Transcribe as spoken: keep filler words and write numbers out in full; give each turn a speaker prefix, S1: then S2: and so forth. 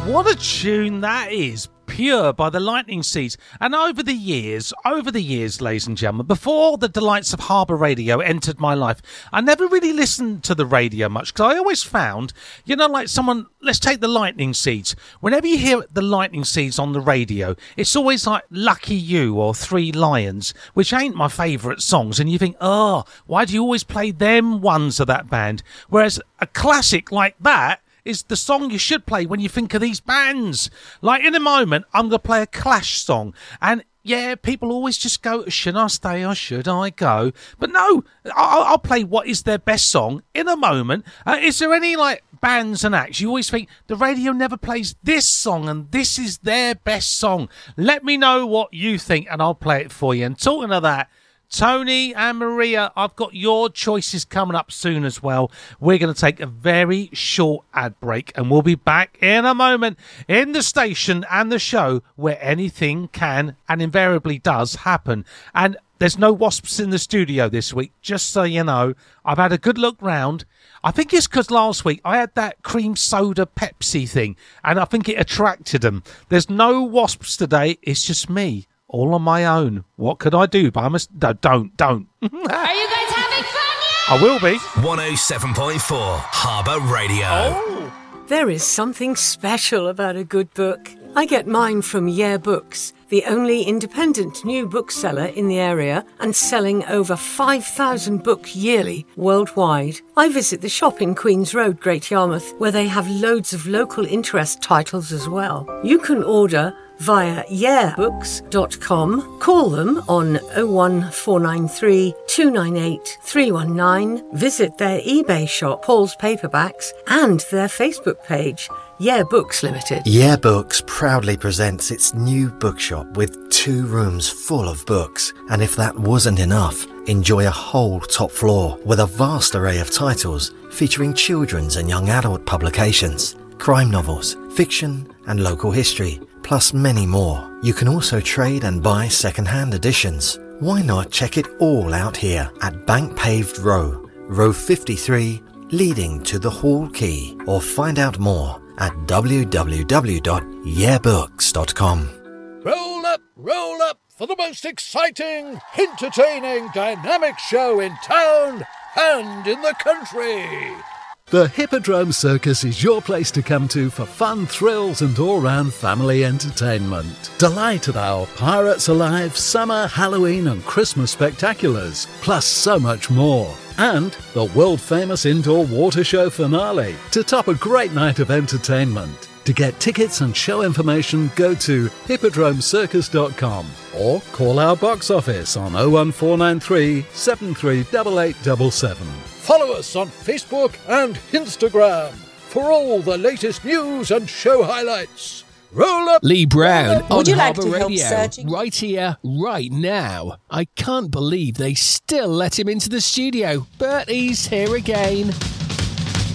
S1: What a tune that is. Pure by the Lightning Seeds. And over the years, over the years, ladies and gentlemen, before the delights of Harbour Radio entered my life, I never really listened to the radio much because I always found, you know, like someone, let's take the Lightning Seeds. Whenever you hear the Lightning Seeds on the radio, it's always like Lucky You or Three Lions, which ain't my favourite songs. And you think, oh, why do you always play them ones of that band? Whereas a classic like that is the song you should play when you think of these bands. Like in a moment, I'm going to play a Clash song. And yeah, people always just go, should I stay or should I go? But no, I'll, I'll play what is their best song in a moment. Uh, is there any like bands and acts you always think the radio never plays this song and this is their best song? Let me know what you think and I'll play it for you. And talking of that, Tony and Maria, I've got your choices coming up soon as well. We're going to take a very short ad break and we'll be back in a moment in the station and the show where anything can and invariably does happen. And there's no wasps in the studio this week, just so you know. I've had a good look round. I think it's because last week I had that cream soda Pepsi thing and I think it attracted them. There's no wasps today, it's just me. All on my own. What could I do? But I must... No, don't, don't.
S2: Are you guys having fun yet?
S1: I will be.
S3: one oh seven point four Harbour Radio.
S1: Oh.
S4: There is something special about a good book. I get mine from Yeah Books, the only independent new bookseller in the area and selling over five thousand books yearly worldwide. I visit the shop in Queen's Road, Great Yarmouth, where they have loads of local interest titles as well. You can order via yeah books dot com. Call them on oh one four nine three, two nine eight, three one nine. Visit their eBay shop, Paul's Paperbacks, and their Facebook page, Yeah Books Limited.
S5: Yeah Books proudly presents its new bookshop with two rooms full of books. And if that wasn't enough, enjoy a whole top floor with a vast array of titles featuring children's and young adult publications, crime novels, fiction and local history, plus many more. You can also trade and buy second-hand editions. Why not check it all out here at Bank Paved Row, row fifty-three, leading to the Hall Quay, or find out more at w w w dot yeah books dot com.
S6: Roll up, roll up for the most exciting, entertaining, dynamic show in town and in the country.
S7: The Hippodrome Circus is your place to come to for fun, thrills and all-round family entertainment. Delight at our Pirates Alive, Summer, Halloween and Christmas spectaculars, plus so much more. And the world-famous indoor water show finale to top a great night of entertainment. To get tickets and show information, go to hippodrome circus dot com or call our box office on oh one four nine three, seven three eight eight seven seven.
S6: Follow us on Facebook and Instagram for all the latest news and show highlights. Roll up,
S8: Lee Brown on
S9: Would you like
S8: Harbour
S9: to help
S8: Radio,
S9: searching?
S8: right here, right now. I can't believe they still let him into the studio, but he's here again.